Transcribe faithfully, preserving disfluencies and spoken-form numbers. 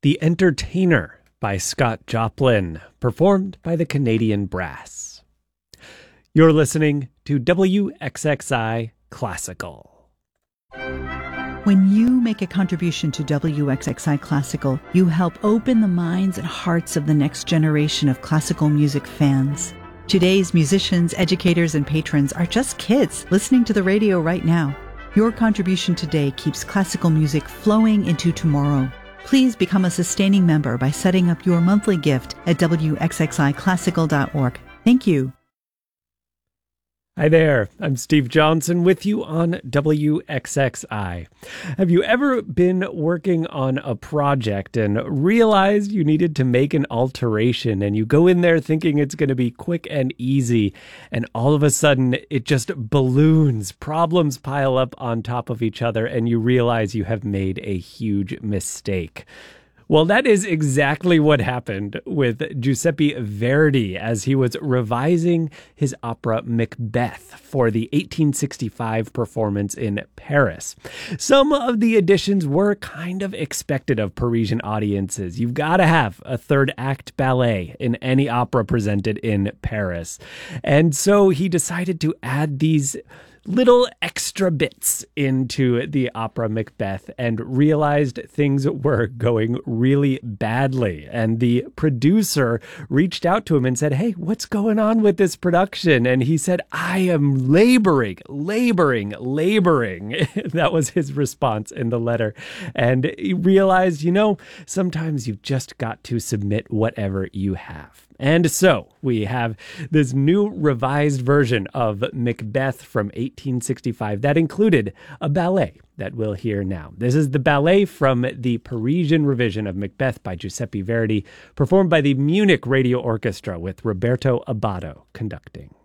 The Entertainer by Scott Joplin, performed by the Canadian Brass. You're listening to W X X I Classical. When you make a contribution to W X X I Classical, you help open the minds and hearts of the next generation of classical music fans. Today's musicians, educators, and patrons are just kids listening to the radio right now. Your contribution today keeps classical music flowing into tomorrow. Please become a sustaining member by setting up your monthly gift at W X X I classical dot org. Thank you. Hi there, I'm Steve Johnson with you on W X X I. Have you ever been working on a project and realized you needed to make an alteration, and you go in there thinking it's going to be quick and easy, and all of a sudden it just balloons, problems pile up on top of each other, and you realize you have made a huge mistake? Well, that is exactly what happened with Giuseppe Verdi as he was revising his opera Macbeth for the eighteen sixty-five performance in Paris. Some of the additions were kind of expected of Parisian audiences. You've got to have a third act ballet in any opera presented in Paris. And so he decided to add these little extra bits into the opera Macbeth and realized things were going really badly. And the producer reached out to him and said, "Hey, what's going on with this production?" And he said, "I am laboring, laboring, laboring." That was his response in the letter. And he realized, you know, sometimes you've just got to submit whatever you have. And so we have this new revised version of Macbeth from eighteen sixty-five that included a ballet that we'll hear now. This is the ballet from the Parisian revision of Macbeth by Giuseppe Verdi, performed by the Munich Radio Orchestra with Roberto Abbado conducting.